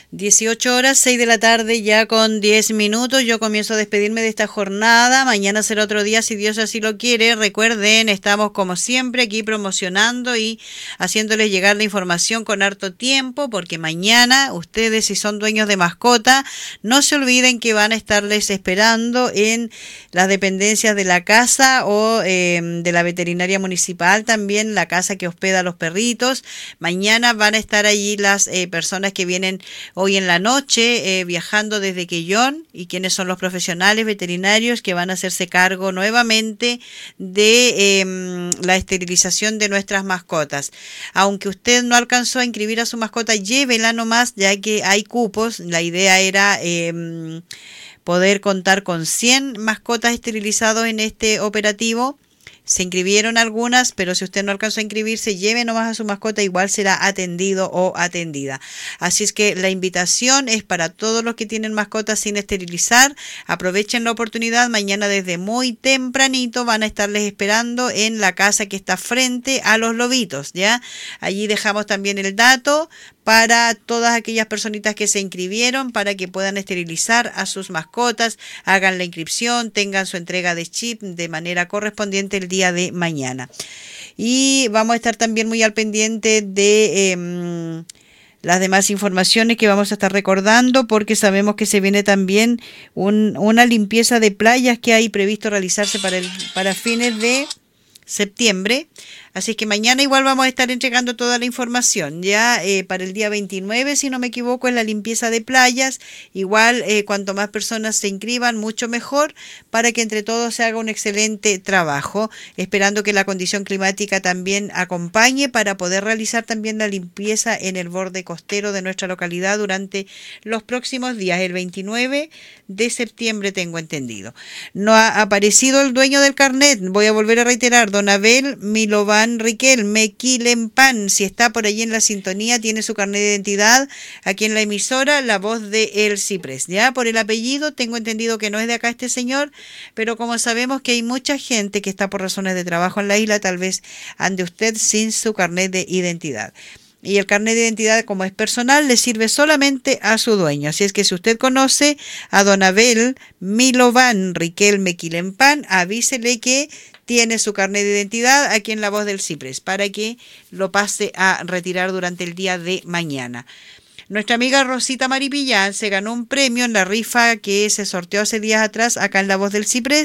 18 horas, 6 de la tarde, ya con 10 minutos. Yo comienzo a despedirme de esta jornada. Mañana será otro día, si Dios así lo quiere. Recuerden, estamos como siempre aquí promocionando y haciéndoles llegar la información con harto tiempo, porque mañana ustedes, si son dueños de mascota, no se olviden que van a estarles esperando en las dependencias de la casa o de la veterinaria municipal, también la casa que hospeda a los perritos. Mañana van a estar allí las personas que vienen hoy en la noche viajando desde Quellón, y quienes son los profesionales veterinarios que van a hacerse cargo nuevamente de la esterilización de nuestras mascotas. Aunque usted no alcanzó a inscribir a su mascota, llévela nomás, ya que hay cupos. La idea era poder contar con 100 mascotas esterilizadas en este operativo. Se inscribieron algunas, pero si usted no alcanzó a inscribirse, lleve nomás a su mascota, igual será atendido o atendida. Así es que la invitación es para todos los que tienen mascotas sin esterilizar. Aprovechen la oportunidad, mañana desde muy tempranito van a estarles esperando en la casa que está frente a los lobitos, ¿ya? Allí dejamos también el dato para todas aquellas personitas que se inscribieron para que puedan esterilizar a sus mascotas, hagan la inscripción, tengan su entrega de chip de manera correspondiente el día de mañana. Y vamos a estar también muy al pendiente de las demás informaciones que vamos a estar recordando, porque sabemos que se viene también una limpieza de playas que hay previsto realizarse para fines de septiembre. Así que mañana igual vamos a estar entregando toda la información. Ya para el día 29, si no me equivoco, es la limpieza de playas. Igual cuanto más personas se inscriban, mucho mejor, para que entre todos se haga un excelente trabajo. Esperando que la condición climática también acompañe para poder realizar también la limpieza en el borde costero de nuestra localidad durante los próximos días. El 29 de septiembre tengo entendido. No ha aparecido el dueño del carnet. Voy a volver a reiterar, don Abel Milovan Riquelme Quilempan, si está por allí en la sintonía, tiene su carnet de identidad aquí en la emisora, la voz de El Ciprés. Ya por el apellido tengo entendido que no es de acá este señor, pero como sabemos que hay mucha gente que está por razones de trabajo en la isla, tal vez ande usted sin su carnet de identidad. Y el carnet de identidad, como es personal, le sirve solamente a su dueño. Así es que si usted conoce a don Abel Milovan Riquelme Quilempan, avísele que tiene su carnet de identidad aquí en La Voz del Ciprés para que lo pase a retirar durante el día de mañana. Nuestra amiga Rosita Maripillán se ganó un premio en la rifa que se sorteó hace días atrás acá en La Voz del Ciprés.